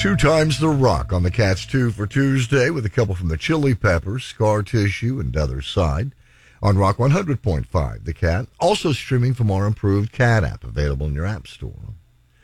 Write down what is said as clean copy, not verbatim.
Two Times the Rock on the Cats 2 for Tuesday with a couple from the Chili Peppers, Scar Tissue, and Other Side on Rock 100.5, The Cat. Also streaming from our improved Cat app, available in your app store.